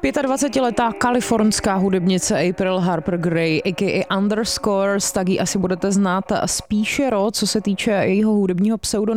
25letá kalifornská hudebnice April Harper Grey, a.k.a. Underscores, tak ji asi budete znát spíše co se týče jejího hudebního pseudonymu